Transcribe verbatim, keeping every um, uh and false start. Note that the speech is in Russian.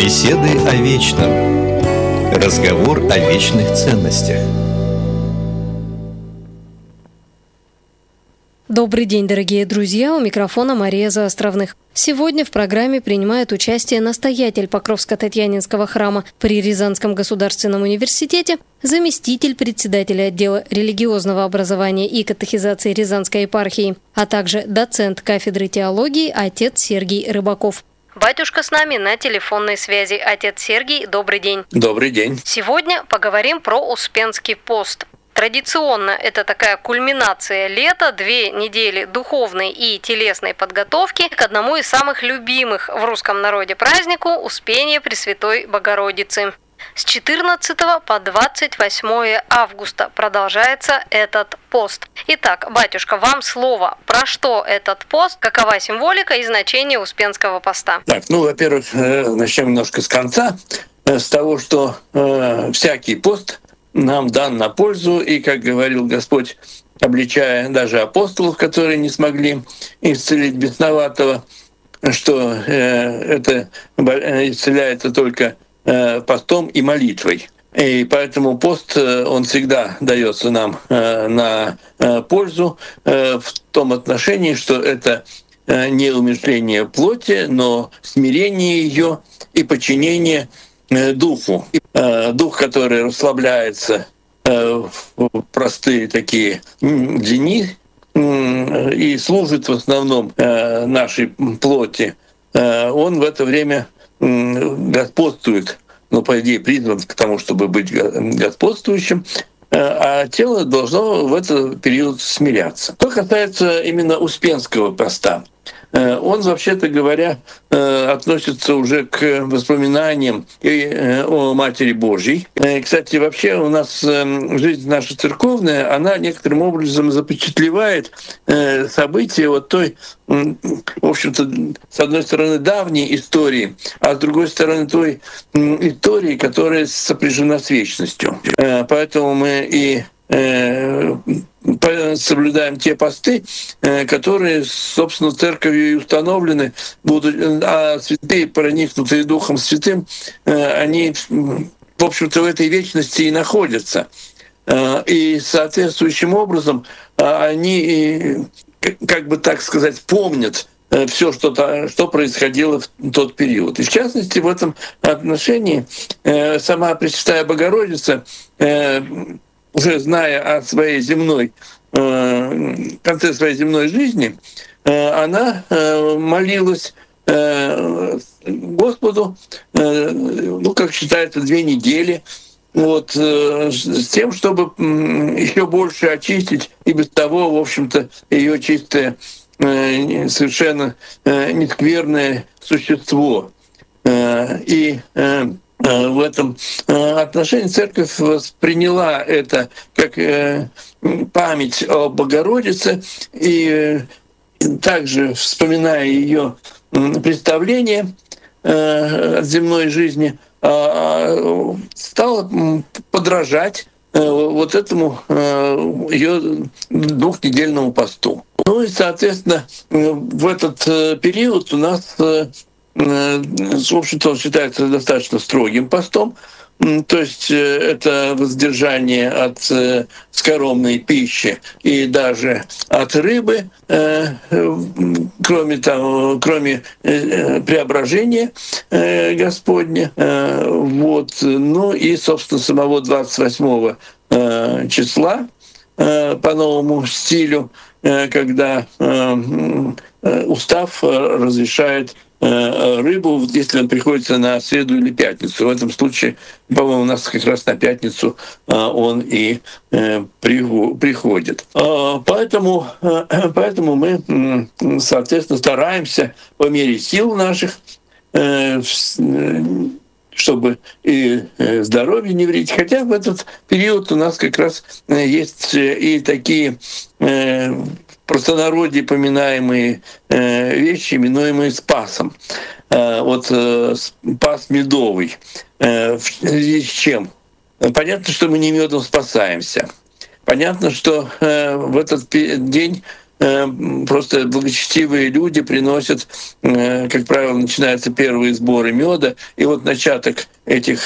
Беседы о вечном. Разговор о вечных ценностях. Добрый день, дорогие друзья! У микрофона Мария Заостровных. Сегодня в программе принимает участие настоятель Покровско-Татьянинского храма при Рязанском государственном университете, заместитель председателя отдела религиозного образования и катехизации Рязанской епархии, а также доцент кафедры теологии отец Сергий Рыбаков. Батюшка с нами на телефонной связи. Отец Сергий, добрый день. Добрый день. Сегодня поговорим про Успенский пост. Традиционно это такая кульминация лета, две недели духовной и телесной подготовки к одному из самых любимых в русском народе празднику – Успения Пресвятой Богородицы. С четырнадцатого по двадцать восьмое августа продолжается этот пост. Итак, батюшка, вам слово. Про что этот пост? Какова символика и значение Успенского поста? Так, ну, во-первых, начнем немножко с конца, с того, что э, всякий пост нам дан на пользу, и, как говорил Господь, обличая даже апостолов, которые не смогли исцелить бесноватого, что э, это исцеляется только э, постом и молитвой. И поэтому пост, он всегда дается нам э, на э, пользу э, в том отношении, что это э, не умерщвление плоти, но смирение ее и подчинение духу. Дух, который расслабляется в простые такие дни и служит в основном нашей плоти, он в это время господствует, ну, по идее, призван к тому, чтобы быть господствующим, а тело должно в этот период смиряться. Что касается именно Успенского поста, он, вообще-то говоря, относится уже к воспоминаниям о Матери Божьей. Кстати, вообще у нас жизнь наша церковная, она некоторым образом запечатлевает события вот той, в общем-то, с одной стороны, давней истории, а с другой стороны, той истории, которая сопряжена с вечностью. Поэтому мы и соблюдаем те посты, которые, собственно, церковью и установлены, будут, а святые, проникнутые Духом Святым, они, в общем-то, в этой вечности и находятся. И соответствующим образом они, как бы так сказать, помнят все, что, что происходило в тот период. И в частности, в этом отношении сама Пресвятая Богородица, уже зная о своей земной, конце своей земной жизни, она молилась Господу, ну, как считается, две недели, вот, с тем, чтобы еще больше очистить и без того, в общем-то, ее чистое, совершенно нескверное существо. И в этом отношении церковь восприняла это как память о Богородице, и также, вспоминая ее представление от земной жизни, стала подражать вот этому ее двухнедельному посту. Ну и, соответственно, в этот период у нас, в общем-то, он считается достаточно строгим постом, то есть это воздержание от скоромной пищи и даже от рыбы, кроме того, кроме преображения Господня. Вот. Ну и, собственно, самого двадцать восьмого числа по новому стилю, когда устав разрешает рыбу, если он приходится на среду или пятницу. В этом случае, по-моему, у нас как раз на пятницу он и приходит. Поэтому, поэтому мы, соответственно, стараемся по мере сил наших, чтобы и здоровье не вредить. Хотя в этот период у нас как раз есть и такие простонародье поминаемые вещи, именуемые спасом. Вот спас медовый. В связи с чем? Понятно, что мы не медом спасаемся. Понятно, что в этот день просто благочестивые люди приносят, как правило, начинаются первые сборы меда, и вот начаток этих